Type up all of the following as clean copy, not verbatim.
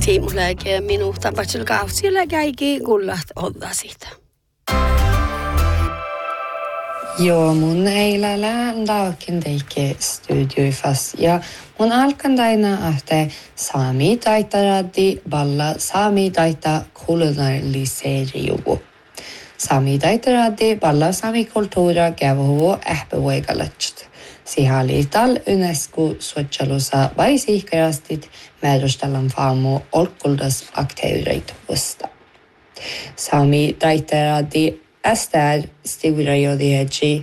tiimuläike minuutan patsul kautsia käikin kullat olla siitä. Joo, mun eilen laukin teike studioifas ja mun alkan aina ahte saami taitaradi balla saami taita kulunarliseriuvu. Saami taitaradi balla saami kulttuura kävuhu ähpävoigalatsit. Sihaliital UNESCO suotsalusa vaisiihkarastit määrästellään faamu olkuldas akteurituvusta. Saami taitaradi Esther Stivrajodiegi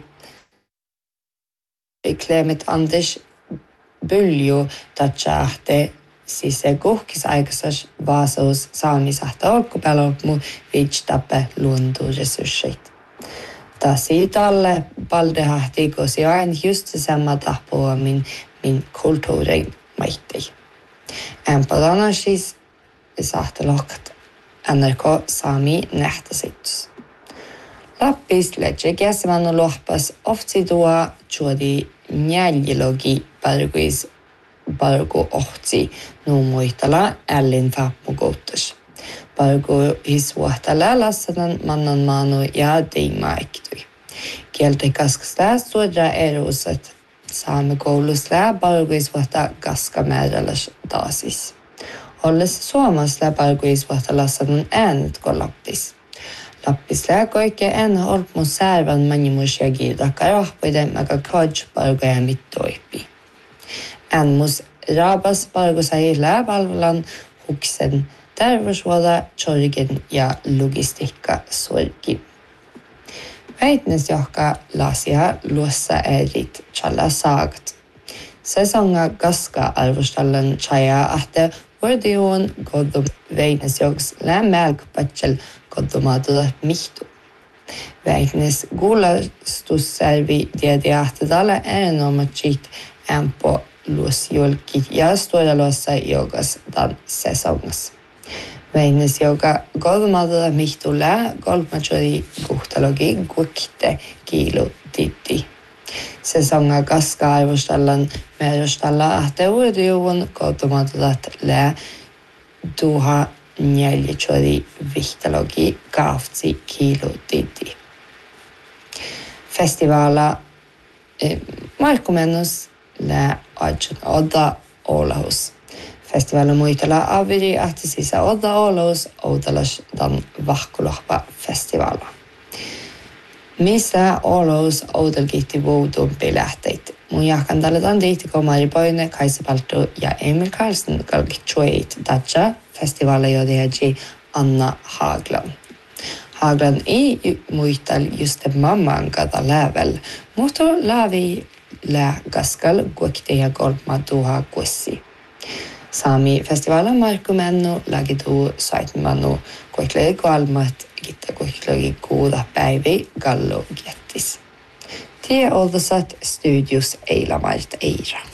Klemet Anders Bylju tatsahte sise kuhkisaikaisas vaasaus saamisahta olkupelokmu vitstappe luontoresurssit. Siitä alle paldehahti kosi aina just samma tappua min kulttuurin maittei. Empalana siis sahtelokkat NRK Sami nähtäsitys. Lappis lähtee käsivannu lohpas oftsi tuo juodi njäljilogi pargu ohtsi nuumuitala ällin fapmukouttas. Pargu hisvuohtala lassadan mannan maanu ja teima ektui. Kieltä kaskasta suodra eruuset saamme koulusla pargu hisvuohta kaskamääräläs taasis. Olles suomasla pargu hisvuohta lassadan äänet ko lappis. Lappisla koike en olpmun särvän manimusia giidakka rahpuiden maka kodjpargoja mittoipi. En mus rabas pargosahilla palvelan huksen terveyshuolta, sorgen ja logistiikka sorgi. Väitnes johka lasia luossa erit challa saagt. Säsonga gaska arvostallan chaya ahte vuordion godum väitnes joks lämmelkpatsel koddomaatuda mihtu. Väiknes guulastusservi diadiahtedalla erinomaatsit ämpo luosjolkit ja stuodaluossa jogas dan sesongas. Väiknes joka koddomaatuda mihtulla golmatsori kuhtalogi kukitte kiilu titti. Sesonga kaska arvostallan määrästalla ahteuudioon koddomaatudat lää tuha njäljichori vihtalogi kaftsi kiilutiti. Festivaala Markkumennus lää ajun Odda Olahus. Festivaala muitala aviri ahti sisä Odda Olahus oudalas dan vahkulohpa festivaala. Missä Olahus oudalgitti vuodumpi lähteit. Mun jahkan taletan diittiko Maripoine, Kaisa Paltu ja Emil Karlsson kalkitsueit datsa festivaala jodiagi Anna Haglan. Haglan ei muistal just mamman kata lävel, mutta lävi gaskal kuokteja kolma tuha kussi. Sami festivaala Markkumennu lagitu saitmanu kuoklegi kolmat gitta kuoklegi kuuda päivi gallo gettis. Tie oldasat studios eilamalt eira.